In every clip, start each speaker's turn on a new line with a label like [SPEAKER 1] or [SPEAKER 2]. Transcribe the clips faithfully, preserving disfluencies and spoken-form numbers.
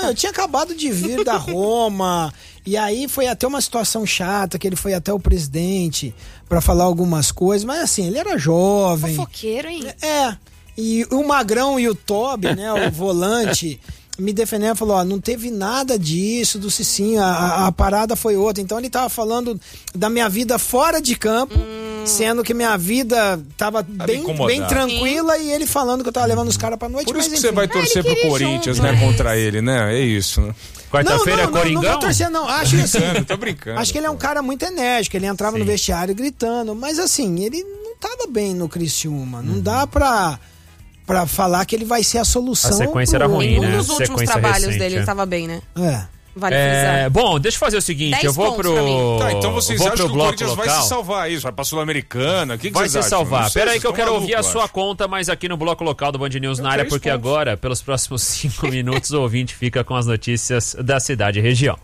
[SPEAKER 1] Não, eu tinha acabado de vir da Roma, e aí foi até uma situação chata, que ele foi até o presidente pra falar algumas coisas, mas assim, ele era jovem.
[SPEAKER 2] Fofoqueiro, hein?
[SPEAKER 1] É, e o Magrão e o Toby, né, o volante, me defendendo, falou, ó, não teve nada disso do Cicinho, a, a, a parada foi outra. Então ele tava falando da minha vida fora de campo, hum. sendo que minha vida tava tá bem, bem tranquila, Sim. e ele falando que eu tava levando os caras pra noite.
[SPEAKER 3] Por isso
[SPEAKER 1] mas,
[SPEAKER 3] que
[SPEAKER 1] enfim.
[SPEAKER 3] você vai torcer
[SPEAKER 2] ah,
[SPEAKER 3] pro Corinthians,
[SPEAKER 2] junto,
[SPEAKER 3] né,
[SPEAKER 2] mas...
[SPEAKER 3] contra ele, né? É isso, né?
[SPEAKER 4] Quarta-feira é Coringão?
[SPEAKER 1] Não, não vou torcer, não. Acho que assim,
[SPEAKER 3] tô brincando.
[SPEAKER 1] Acho que ele é um cara muito enérgico, ele entrava Sim. no vestiário gritando, mas assim, ele não tava bem no Criciúma, não uhum. dá pra... Pra falar que ele vai ser a solução.
[SPEAKER 4] A sequência era ruim, né?
[SPEAKER 2] Um dos últimos
[SPEAKER 4] sequência
[SPEAKER 2] trabalhos
[SPEAKER 4] recente,
[SPEAKER 2] dele,
[SPEAKER 4] é.
[SPEAKER 2] ele tava bem, né?
[SPEAKER 1] É.
[SPEAKER 2] Vale
[SPEAKER 4] é,
[SPEAKER 2] frisar.
[SPEAKER 4] bom, deixa eu fazer o seguinte, eu vou pro...
[SPEAKER 3] Tá, então vocês
[SPEAKER 4] vou
[SPEAKER 3] acham
[SPEAKER 4] pro
[SPEAKER 3] que o Corinthians
[SPEAKER 4] local.
[SPEAKER 3] vai se salvar isso? Vai pra Sul-Americana? O que, que
[SPEAKER 4] vai
[SPEAKER 3] vocês
[SPEAKER 4] se
[SPEAKER 3] acham?
[SPEAKER 4] salvar. Pera aí que eu quero
[SPEAKER 3] maluco,
[SPEAKER 4] ouvir a
[SPEAKER 3] eu
[SPEAKER 4] sua
[SPEAKER 3] acho.
[SPEAKER 4] conta, mas aqui no bloco local do Band News
[SPEAKER 3] Eu
[SPEAKER 4] na área, porque
[SPEAKER 3] pontos.
[SPEAKER 4] agora, pelos próximos cinco minutos, o ouvinte fica com as notícias da cidade e região.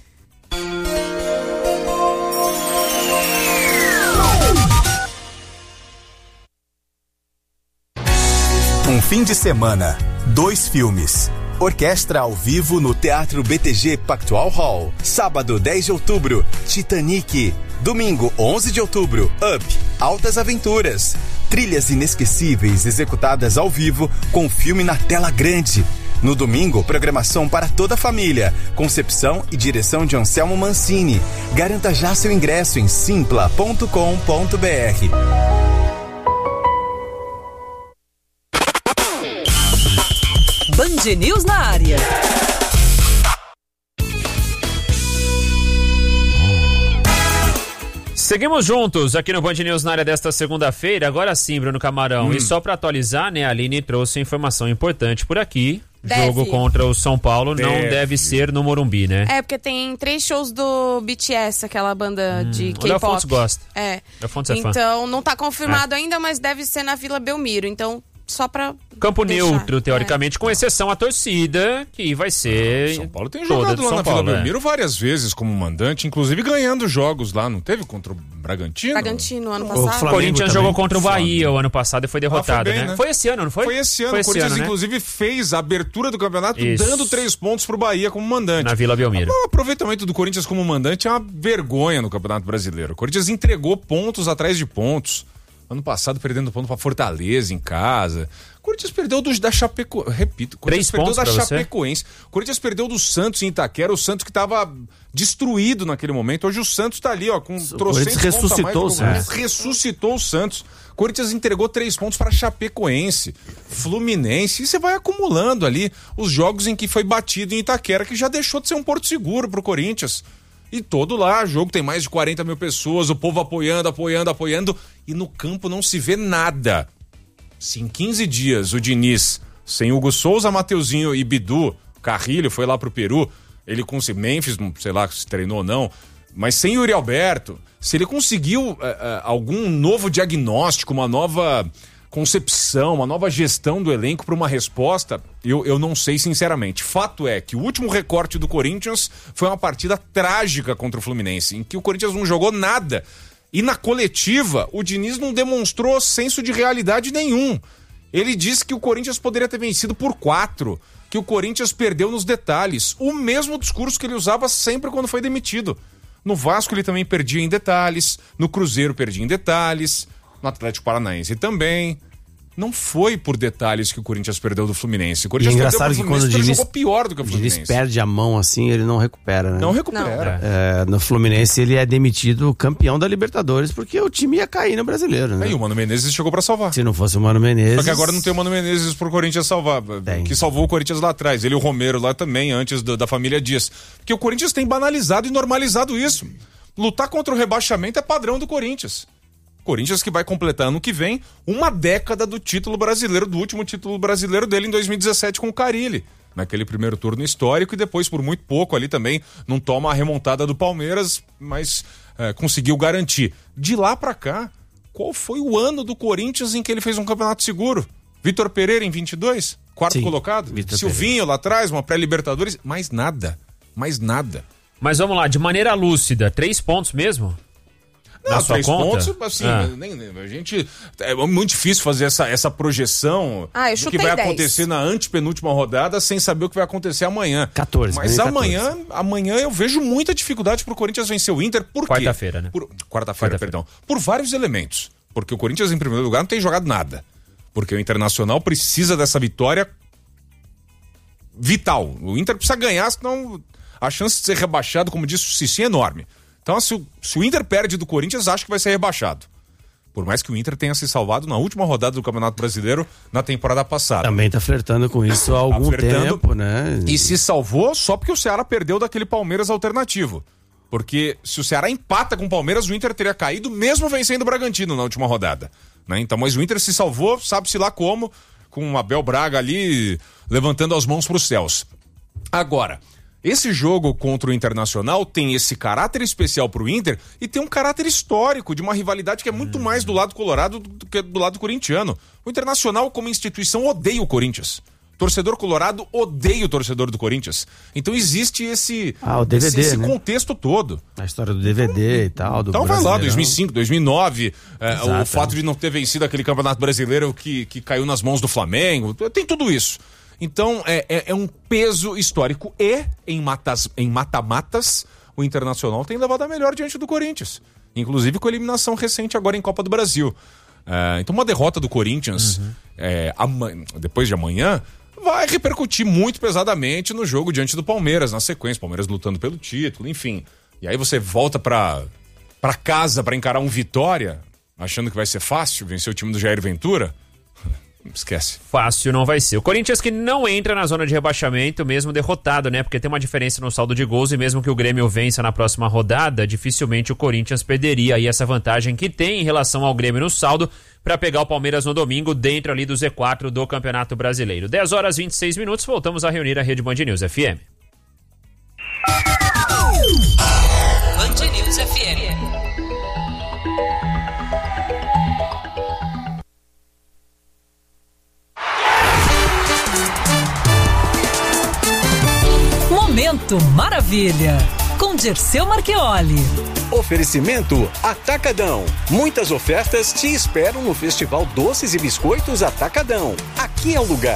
[SPEAKER 5] Um fim de semana, dois filmes. Orquestra ao vivo no Teatro B T G Pactual Hall. Sábado, dez de outubro, Titanic. Domingo, onze de outubro, Up, Altas Aventuras. Trilhas inesquecíveis executadas ao vivo com filme na tela grande. No domingo, programação para toda a família. Concepção e direção de Anselmo Mancini. Garanta já seu ingresso em simpla ponto com ponto b r.
[SPEAKER 6] Band News na área.
[SPEAKER 4] Seguimos juntos aqui no Band News na área desta segunda-feira. Agora sim, Bruno Camarão.
[SPEAKER 3] Hum.
[SPEAKER 4] E só pra atualizar, né, a Aline trouxe informação importante por aqui.
[SPEAKER 2] Deve.
[SPEAKER 4] Jogo contra o São Paulo
[SPEAKER 3] Deve.
[SPEAKER 4] não deve ser no Morumbi, né?
[SPEAKER 2] É, porque tem três shows do B T S, aquela banda hum. de K-pop.
[SPEAKER 4] O Leofontes gosta.
[SPEAKER 2] É.
[SPEAKER 4] Leofontes é
[SPEAKER 2] então,
[SPEAKER 4] fã.
[SPEAKER 2] não tá confirmado é. ainda, mas deve ser na Vila Belmiro. Então, só pra
[SPEAKER 4] Campo
[SPEAKER 2] deixar.
[SPEAKER 4] neutro, teoricamente, é. com exceção à torcida, que vai ser...
[SPEAKER 3] São Paulo tem
[SPEAKER 4] toda
[SPEAKER 3] jogado
[SPEAKER 4] de
[SPEAKER 3] lá
[SPEAKER 4] São
[SPEAKER 3] na
[SPEAKER 4] Paulo,
[SPEAKER 3] Vila
[SPEAKER 4] é.
[SPEAKER 3] Belmiro várias vezes como mandante, inclusive ganhando jogos lá, não teve? Contra o Bragantino?
[SPEAKER 2] Bragantino, ano
[SPEAKER 4] O
[SPEAKER 2] passado.
[SPEAKER 4] Corinthians
[SPEAKER 3] também.
[SPEAKER 4] jogou contra o Bahia
[SPEAKER 3] Flamengo.
[SPEAKER 4] o ano passado e foi derrotado,
[SPEAKER 3] ah, foi bem,
[SPEAKER 4] né?
[SPEAKER 3] né?
[SPEAKER 4] Foi esse ano, não foi?
[SPEAKER 3] Foi esse ano.
[SPEAKER 4] Foi
[SPEAKER 3] o
[SPEAKER 4] esse
[SPEAKER 3] Corinthians,
[SPEAKER 4] ano, né?
[SPEAKER 3] inclusive, fez a abertura do campeonato
[SPEAKER 4] Isso.
[SPEAKER 3] dando três pontos pro Bahia como mandante.
[SPEAKER 4] Na Vila Belmiro.
[SPEAKER 3] O aproveitamento do Corinthians como mandante é uma vergonha no Campeonato Brasileiro. O Corinthians entregou pontos atrás de pontos. Ano passado, perdendo ponto pra Fortaleza em casa. O Corinthians perdeu do, da Chapecoense. Repito, o Corinthians
[SPEAKER 4] Três
[SPEAKER 3] perdeu da
[SPEAKER 4] pontos pra
[SPEAKER 3] Chapecoense. O Corinthians perdeu do Santos em Itaquera. O Santos que tava destruído naquele momento. Hoje o Santos tá ali, ó, com trocentos pontos a mais.
[SPEAKER 7] ressuscitou o Santos.
[SPEAKER 3] Ressuscitou o Santos. O Corinthians entregou três pontos pra Chapecoense, Fluminense. E você vai acumulando ali os jogos em que foi batido em Itaquera, que já deixou de ser um porto seguro pro Corinthians. E todo lá, jogo tem mais de quarenta mil pessoas, o povo apoiando, apoiando, apoiando, e no campo não se vê nada. Se em quinze dias o Diniz, sem Hugo Souza, Mateuzinho e Bidu, Carrilho foi lá pro Peru, ele com o Memphis, sei lá se treinou ou não, mas sem Yuri Alberto, se ele conseguiu uh, uh, algum novo diagnóstico, uma nova concepção, uma nova gestão do elenco para uma resposta, eu, eu não sei sinceramente. Fato é que o último recorte do Corinthians foi uma partida trágica contra o Fluminense, em que o Corinthians não jogou nada. E na coletiva, o Diniz não demonstrou senso de realidade nenhum. Ele disse que o Corinthians poderia ter vencido por quatro, que o Corinthians perdeu nos detalhes. O mesmo discurso que ele usava sempre quando foi demitido. No Vasco ele também perdia em detalhes, no Cruzeiro perdia em detalhes, no Atlético Paranaense também. Não foi por detalhes que o Corinthians perdeu do Fluminense. O Corinthians
[SPEAKER 7] e é engraçado
[SPEAKER 3] perdeu
[SPEAKER 7] que quando o Diniz
[SPEAKER 3] jogou pior do que o
[SPEAKER 7] O
[SPEAKER 3] Fluminense.
[SPEAKER 7] Diniz perde a mão assim, ele não recupera, né?
[SPEAKER 3] Não recupera.
[SPEAKER 7] É, no Fluminense ele é demitido campeão da Libertadores porque o time ia cair no Brasileiro, né?
[SPEAKER 3] Aí o Mano Menezes chegou pra salvar.
[SPEAKER 7] Se não fosse o Mano Menezes...
[SPEAKER 3] Só que agora não tem o Mano Menezes pro Corinthians salvar.
[SPEAKER 7] Tem.
[SPEAKER 3] Que salvou o Corinthians lá atrás. Ele e o Romero lá também, antes do, da família Dias. Porque o Corinthians tem banalizado e normalizado isso. Lutar contra o rebaixamento é padrão do Corinthians. Corinthians que vai completar ano que vem uma década do título brasileiro, do último título brasileiro dele em dois mil e dezessete com o Carille. Naquele primeiro turno histórico e depois por muito pouco ali também não toma a remontada do Palmeiras, mas é, conseguiu garantir. De lá pra cá, qual foi o ano do Corinthians em que ele fez um campeonato seguro? Vitor Pereira em vinte e dois, quarto
[SPEAKER 7] Sim,
[SPEAKER 3] colocado.
[SPEAKER 7] Vitor
[SPEAKER 3] Silvinho
[SPEAKER 7] Pereira.
[SPEAKER 3] lá atrás, uma pré-Libertadores, mais nada, mais nada.
[SPEAKER 4] Mas vamos lá, de maneira lúcida, três pontos mesmo? na
[SPEAKER 3] Não,
[SPEAKER 4] sua
[SPEAKER 3] três
[SPEAKER 4] conta?
[SPEAKER 3] pontos, assim,
[SPEAKER 4] Ah.
[SPEAKER 3] nem, nem- a gente. É muito difícil fazer essa, essa projeção
[SPEAKER 2] Ah, eu
[SPEAKER 3] do que
[SPEAKER 2] chutei
[SPEAKER 3] vai
[SPEAKER 2] dez.
[SPEAKER 3] acontecer na antepenúltima rodada sem saber o que vai acontecer amanhã.
[SPEAKER 7] quatorze,
[SPEAKER 3] Mas
[SPEAKER 7] ganhei
[SPEAKER 3] amanhã, amanhã eu vejo muita dificuldade pro Corinthians vencer o Inter. Por quê?
[SPEAKER 4] Quarta-feira, né?
[SPEAKER 3] Por- Quarta-feira,
[SPEAKER 4] Quarta-feira.
[SPEAKER 3] perdão. Por vários elementos. Porque o Corinthians, em primeiro lugar, não tem jogado nada. Porque o Internacional precisa dessa vitória vital. O Inter precisa ganhar, senão a chance de ser rebaixado, como disse o Cicinho, é enorme. Então, se o, se o Inter perde do Corinthians, acho que vai ser rebaixado. Por mais que o Inter tenha se salvado na última rodada do Campeonato Brasileiro na temporada passada.
[SPEAKER 7] Também tá flertando com isso há algum
[SPEAKER 3] flertando.
[SPEAKER 7] tempo, né?
[SPEAKER 3] E se salvou só porque o Ceará perdeu daquele Palmeiras alternativo. Porque se o Ceará empata com o Palmeiras, o Inter teria caído mesmo vencendo o Bragantino na última rodada. Né? Então, mas o Inter se salvou, sabe-se lá como, com o Abel Braga ali levantando as mãos para os céus. Agora, esse jogo contra o Internacional tem esse caráter especial pro Inter e tem um caráter histórico de uma rivalidade que é muito mais do lado colorado do que do lado corintiano. O Internacional, como instituição, odeia o Corinthians. O torcedor colorado odeia o torcedor do Corinthians. Então existe esse,
[SPEAKER 7] Ah, o D V D,
[SPEAKER 3] esse, esse
[SPEAKER 7] né?
[SPEAKER 3] contexto todo.
[SPEAKER 7] A história do D V D e tal. Do
[SPEAKER 3] Então vai lá,
[SPEAKER 7] Brasileirão.
[SPEAKER 3] dois mil e cinco, dois mil e nove, é, o
[SPEAKER 7] Exato.
[SPEAKER 3] fato de não ter vencido aquele Campeonato Brasileiro que, que caiu nas mãos do Flamengo, tem tudo isso. Então é, é, é um peso histórico e em matas, em mata-matas o Internacional tem levado a melhor diante do Corinthians, inclusive com a eliminação recente agora em Copa do Brasil. É, então uma derrota do Corinthians
[SPEAKER 7] Uhum.
[SPEAKER 3] é, ama- depois de amanhã vai repercutir muito pesadamente no jogo diante do Palmeiras, na sequência, Palmeiras lutando pelo título, enfim. E aí você volta pra, pra casa pra encarar um Vitória, achando que vai ser fácil vencer o time do Jair Ventura. Esquece.
[SPEAKER 4] Fácil não vai ser. O Corinthians que não entra na zona de rebaixamento, mesmo derrotado, né? Porque tem uma diferença no saldo de gols e mesmo que o Grêmio vença na próxima rodada, dificilmente o Corinthians perderia aí essa vantagem que tem em relação ao Grêmio no saldo para pegar o Palmeiras no domingo dentro ali do Z quatro do Campeonato Brasileiro. dez horas e vinte e seis minutos, voltamos a reunir a Rede Band News F M.
[SPEAKER 6] Band News F M. Momento Maravilha, com Dirceu Marchioli.
[SPEAKER 8] Oferecimento Atacadão. Muitas ofertas te esperam no Festival Doces e Biscoitos Atacadão. Aqui é o lugar.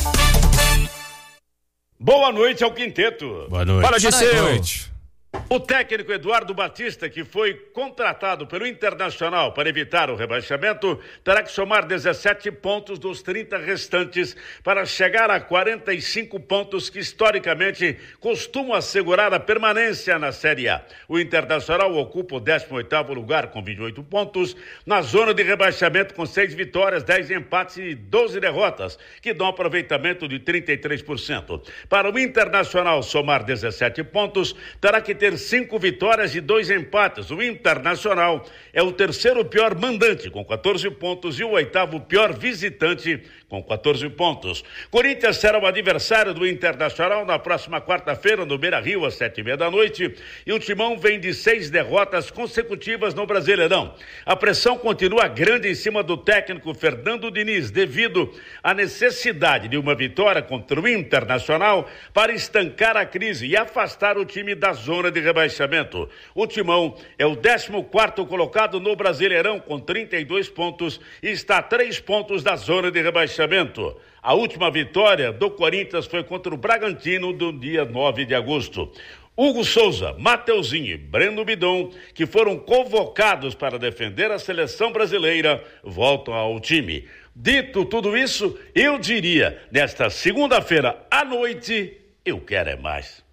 [SPEAKER 9] Boa noite ao quinteto.
[SPEAKER 7] Boa noite.
[SPEAKER 4] Fala, Dirceu.
[SPEAKER 3] Boa noite.
[SPEAKER 9] O técnico Eduardo Batista, que foi contratado pelo Internacional para evitar o rebaixamento, terá que somar dezessete pontos dos trinta restantes para chegar a quarenta e cinco pontos que historicamente costumam assegurar a permanência na Série A. O Internacional ocupa o décimo oitavo lugar com vinte e oito pontos, na zona de rebaixamento com seis vitórias, dez empates e doze derrotas, que dão um aproveitamento de trinta e três por cento. Para o Internacional somar dezessete pontos, terá que ter cinco vitórias e dois empates. O Internacional é o terceiro pior mandante, com quatorze pontos, e o oitavo pior visitante, com quatorze pontos. Corinthians será o adversário do Internacional na próxima quarta-feira, no Beira-Rio, às sete e meia da noite, e o Timão vem de seis derrotas consecutivas no Brasileirão. A pressão continua grande em cima do técnico Fernando Diniz, devido à necessidade de uma vitória contra o Internacional para estancar a crise e afastar o time da zona de rebaixamento. O Timão é o décimo quarto colocado no Brasileirão com trinta e dois pontos e está a três pontos da zona de rebaixamento. A última vitória do Corinthians foi contra o Bragantino do dia nove de agosto. Hugo Souza, Mateuzinho e Breno Bidon, que foram convocados para defender a seleção brasileira, voltam ao time. Dito tudo isso, eu diria, nesta segunda-feira à noite, eu quero é mais.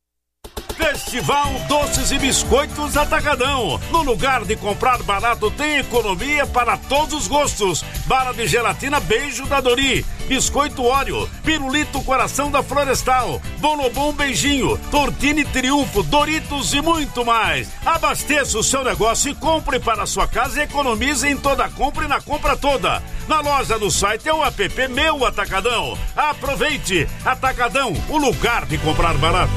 [SPEAKER 9] Festival Doces e Biscoitos Atacadão. No lugar de comprar barato, tem economia para todos os gostos. Bala de gelatina Beijo da Dori, Biscoito Óleo, Pirulito Coração da Florestal, Bonobom Beijinho, Tortini Triunfo, Doritos e muito mais. Abasteça o seu negócio e compre para a sua casa e economize em toda compra e na compra toda. Na loja, no site é o app Meu Atacadão. Aproveite! Atacadão, o lugar de comprar barato.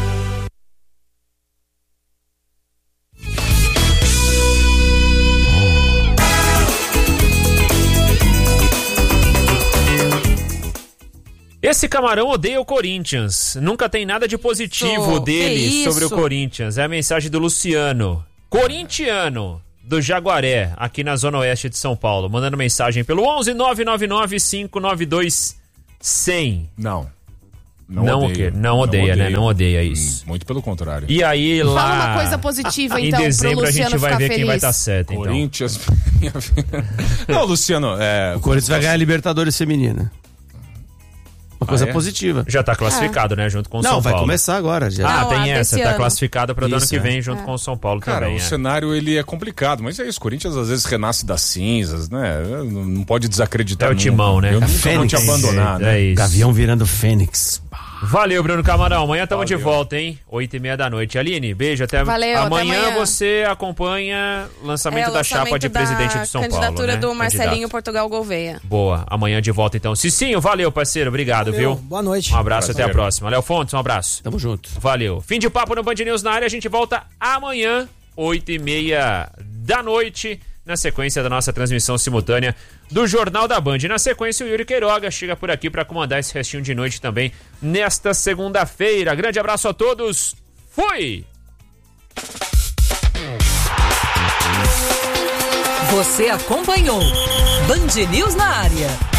[SPEAKER 4] Esse camarão odeia o Corinthians. Nunca tem nada de positivo
[SPEAKER 2] Isso,
[SPEAKER 4] dele
[SPEAKER 2] que
[SPEAKER 4] sobre o
[SPEAKER 2] isso?
[SPEAKER 4] Corinthians. É a mensagem do Luciano. Corintiano. do Jaguaré, aqui na Zona Oeste de São Paulo, mandando mensagem pelo onze nove nove nove cinco nove dois cem.
[SPEAKER 3] Não. Não,
[SPEAKER 4] Não,
[SPEAKER 3] odeio.
[SPEAKER 4] o quê? Não odeia,
[SPEAKER 3] Não
[SPEAKER 4] né? Não odeia isso.
[SPEAKER 3] Muito pelo contrário.
[SPEAKER 4] E aí lá...
[SPEAKER 2] Fala uma coisa positiva, então,
[SPEAKER 4] em dezembro
[SPEAKER 2] pro
[SPEAKER 4] a gente
[SPEAKER 2] Luciano
[SPEAKER 4] vai
[SPEAKER 2] ficar
[SPEAKER 4] ver
[SPEAKER 2] feliz.
[SPEAKER 4] quem vai estar certo, então.
[SPEAKER 3] Corinthians... Não, Luciano, é...
[SPEAKER 7] O Corinthians vai ganhar a Libertadores feminina. Uma coisa
[SPEAKER 3] Ah, é?
[SPEAKER 7] positiva.
[SPEAKER 4] Já tá classificado, né? Junto com o
[SPEAKER 7] Não,
[SPEAKER 4] São
[SPEAKER 7] vai
[SPEAKER 4] Paulo.
[SPEAKER 7] começar agora. Já.
[SPEAKER 4] Ah,
[SPEAKER 2] Não,
[SPEAKER 4] tem
[SPEAKER 2] a
[SPEAKER 4] essa.
[SPEAKER 2] desse
[SPEAKER 4] Tá
[SPEAKER 2] ano.
[SPEAKER 4] classificada para o ano
[SPEAKER 7] Isso,
[SPEAKER 4] que vem,
[SPEAKER 7] é.
[SPEAKER 4] junto com o São Paulo
[SPEAKER 3] Cara,
[SPEAKER 4] também.
[SPEAKER 3] o
[SPEAKER 4] é.
[SPEAKER 3] cenário ele é complicado, mas é isso. O Corinthians às vezes renasce das cinzas, né? Não não pode desacreditar.
[SPEAKER 4] É o
[SPEAKER 3] nunca.
[SPEAKER 4] timão, né?
[SPEAKER 3] Eu nunca vou
[SPEAKER 7] Fênix.
[SPEAKER 3] te abandonar,
[SPEAKER 4] É,
[SPEAKER 3] né?
[SPEAKER 4] é isso.
[SPEAKER 7] Gavião virando Fênix.
[SPEAKER 4] Valeu, Bruno Camarão. Amanhã estamos de
[SPEAKER 3] Valeu.
[SPEAKER 4] volta, hein? Oito e meia da noite. Aline, beijo. Até
[SPEAKER 2] Valeu, até
[SPEAKER 4] amanhã.
[SPEAKER 2] amanhã.
[SPEAKER 4] Você acompanha o lançamento
[SPEAKER 2] É, o
[SPEAKER 4] da chapa
[SPEAKER 2] lançamento
[SPEAKER 4] de
[SPEAKER 2] da
[SPEAKER 4] presidente de São Paulo,
[SPEAKER 2] candidatura
[SPEAKER 4] né?
[SPEAKER 2] do Marcelinho
[SPEAKER 4] Candidato.
[SPEAKER 2] Portugal Gouveia.
[SPEAKER 4] Boa. Amanhã de volta, então. Cicinho, valeu, parceiro. Obrigado,
[SPEAKER 1] Valeu,
[SPEAKER 4] viu?
[SPEAKER 1] boa noite.
[SPEAKER 4] Um abraço,
[SPEAKER 3] Prazer.
[SPEAKER 4] até a próxima. Léo Fontes, um abraço.
[SPEAKER 7] Tamo junto.
[SPEAKER 4] Valeu. Fim de papo no Band News na área. A gente volta amanhã, oito e meia da noite, na sequência da nossa transmissão simultânea do Jornal da Band. Na sequência, o Yuri Queiroga chega por aqui para comandar esse restinho de noite também nesta segunda-feira. Grande abraço a todos. Fui!
[SPEAKER 6] Você acompanhou Band News na área.